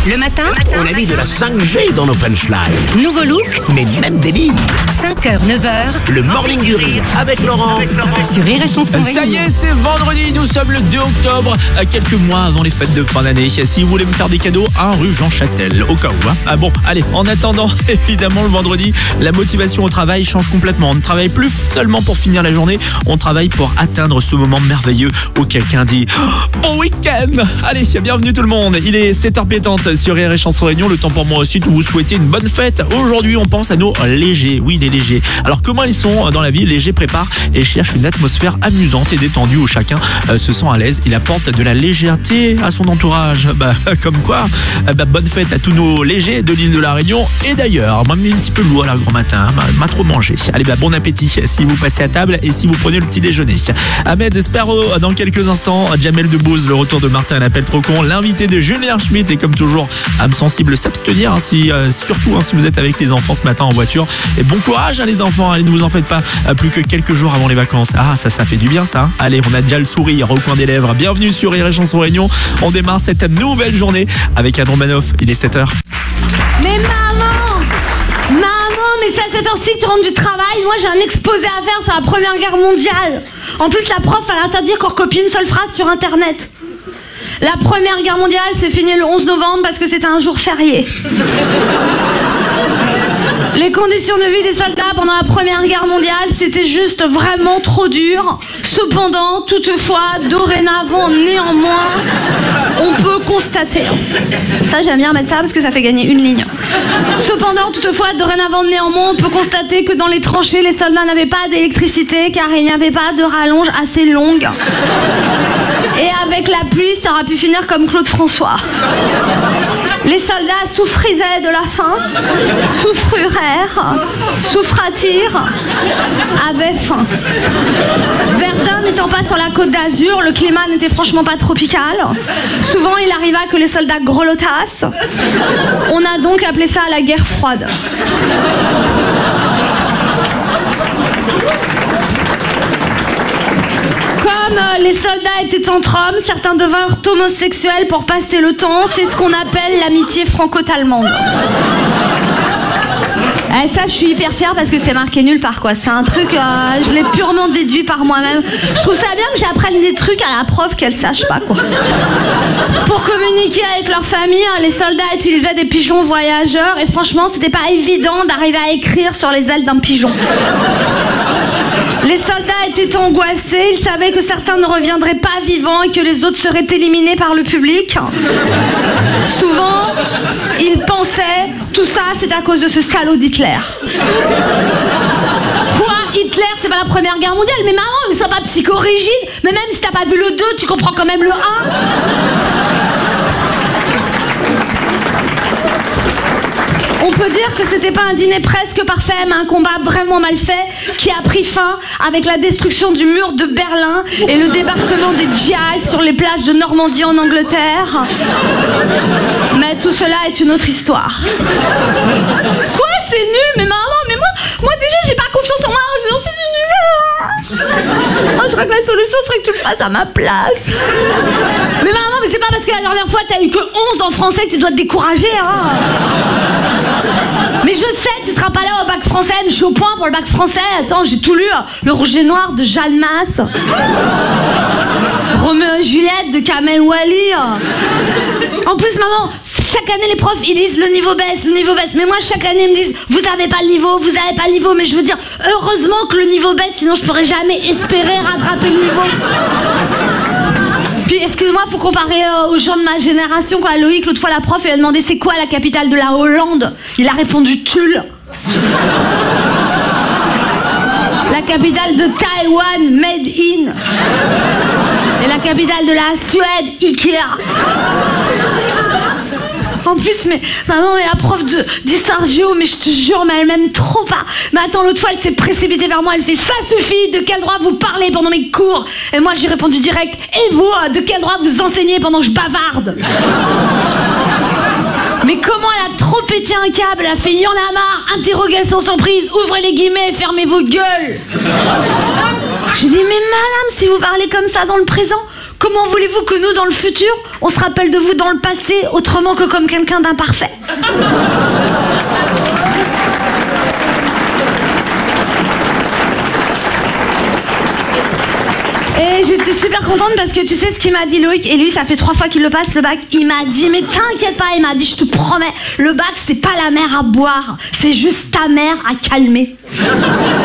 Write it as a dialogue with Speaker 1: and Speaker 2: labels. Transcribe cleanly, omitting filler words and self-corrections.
Speaker 1: Le matin,
Speaker 2: On a mis de la 5G dans nos punchlines.
Speaker 1: nouveau look,
Speaker 2: Mais même des billes.
Speaker 1: 5h, 9h,
Speaker 2: Le morning du rire avec Laurent.
Speaker 1: sur Rire et Chanson.
Speaker 3: Ça y est, c'est vendredi, nous sommes le 2 octobre, quelques mois avant les fêtes de fin d'année. Si vous voulez me faire des cadeaux, un rue Jean Châtel, au cas où. Ah bon, allez, en attendant, évidemment, le vendredi, la motivation au travail change complètement. On ne travaille plus seulement pour finir la journée, on travaille pour atteindre ce moment merveilleux où quelqu'un dit « Bon week-end !» Allez, bienvenue tout le monde, il est 7h pétante sur Rire et Chanson Réunion, le temps pour moi aussi de vous souhaiter une bonne fête. Aujourd'hui, on pense à nos légers, oui, les légers. Alors comment ils sont dans la vie? Léger prépare et cherche une atmosphère amusante et détendue où chacun se sent à l'aise. Il apporte de la légèreté à son entourage. Comme quoi, bonne fête à tous nos légers de l'île de la Réunion et d'ailleurs. Moi, mis un petit peu lourd là, grand matin, m'a trop mangé. Allez, bon appétit si vous passez à table et si vous prenez le petit déjeuner. Ahmed Sparrow dans quelques instants. Jamel Debbouze, le retour de Martin à l'appel trop con, l'invité de Julien Schmitt et comme toujours, âme sensible, s'abstenir surtout si vous êtes avec les enfants ce matin en voiture. Et bon courage les enfants, allez, ne vous en faites pas, plus que quelques jours avant les vacances. Ah, ça fait du bien ça. Allez, on a déjà le sourire au coin des lèvres. Bienvenue sur Rire et Chanson Réunion. On démarre cette nouvelle journée avec Adrien Manoff. Il est 7h.
Speaker 4: Mais maman, mais c'est à cette heure-ci que tu rentres du travail. Moi, j'ai un exposé à faire sur la Première Guerre mondiale. En plus, la prof, elle interdit qu'on recopie une seule phrase sur Internet. La Première Guerre mondiale s'est finie le 11 novembre parce que c'était un jour férié. Les conditions de vie des soldats pendant la Première Guerre mondiale, c'était juste vraiment trop dur. Cependant, toutefois, dorénavant, néanmoins, on peut constater. Ça, j'aime bien mettre ça parce que ça fait gagner une ligne. Cependant, toutefois, dorénavant, néanmoins, on peut constater que dans les tranchées, les soldats n'avaient pas d'électricité car il n'y avait pas de rallonge assez longue. Et avec la pluie, ça aurait pu finir comme Claude François. Les soldats souffrisaient de la faim, souffrurèrent, souffratirent, avaient faim. Verdun n'étant pas sur la côte d'Azur, le climat n'était franchement pas tropical. Souvent, il arriva que les soldats grelottassent. On a donc appelé ça la guerre froide. Comme les soldats étaient entre hommes, certains devinrent homosexuels pour passer le temps. C'est ce qu'on appelle l'amitié franco-allemande. Ça, je suis hyper fière parce que c'est marqué nulle part, quoi. C'est un truc, je l'ai purement déduit par moi-même. Je trouve ça bien que j'apprenne des trucs à la prof qu'elle sache pas, quoi. Pour communiquer avec leur famille, les soldats utilisaient des pigeons voyageurs et franchement, c'était pas évident d'arriver à écrire sur les ailes d'un pigeon. Les soldats étaient angoissés, ils savaient que certains ne reviendraient pas vivants et que les autres seraient éliminés par le public. Souvent, ils pensaient, tout ça c'est à cause de ce salaud d'Hitler. Quoi, Hitler c'est pas la Première Guerre mondiale? Mais maman, mais sois pas psychorigide. Mais même si t'as pas vu le 2, tu comprends quand même le 1. On peut dire que c'était pas un dîner presque parfait, mais un combat vraiment mal fait qui a pris fin avec la destruction du mur de Berlin et le débarquement des GI sur les plages de Normandie en Angleterre. Mais tout cela est une autre histoire. Quoi, c'est nul? Mais maman, mais moi déjà j'ai pas confiance en moi. Je crois que la solution serait que tu le fasses à ma place. Mais maman, mais c'est pas parce que la dernière fois t'as eu que 11 en français que tu dois te décourager, hein. Mais je sais, tu seras pas là au bac français, mais je suis au point pour le bac français. Attends, j'ai tout lu. Le Rouge et Noir de Jeanne Masse. Roméo et Juliette de Kamel Wally. En plus, maman, chaque année les profs ils disent le niveau baisse, le niveau baisse. Mais moi chaque année ils me disent vous avez pas le niveau, vous avez pas le niveau. Mais je veux dire, heureusement que le niveau baisse, sinon je pourrais jamais espérer rattraper le niveau. Puis excuse-moi, faut comparer aux gens de ma génération, quoi. Loïc, l'autre fois la prof elle a demandé c'est quoi la capitale de la Hollande. Il a répondu Tulle. La capitale de Taïwan, Made in. Et la capitale de la Suède, Ikea. En plus, mais maman, mais la prof d'histoire géo, mais je te jure, mais elle m'aime trop pas. Mais attends, l'autre fois, elle s'est précipitée vers moi, elle fait ça suffit, de quel droit vous parlez pendant mes cours? Et moi, j'ai répondu direct, et vous, de quel droit vous enseignez pendant que je bavarde? Mais comment elle a trop pété un câble? Elle a fait y'en a marre, interrogation surprise, ouvrez les guillemets, fermez vos gueules. J'ai dit, mais madame, si vous parlez comme ça dans le présent, Comment voulez-vous que nous, dans le futur, on se rappelle de vous dans le passé, autrement que comme quelqu'un d'imparfait? Et j'étais super contente parce que tu sais ce qu'il m'a dit Loïc, et lui ça fait 3 fois qu'il le passe le bac, il m'a dit mais t'inquiète pas, il m'a dit je te promets, le bac c'est pas la mer à boire, c'est juste ta mère à calmer.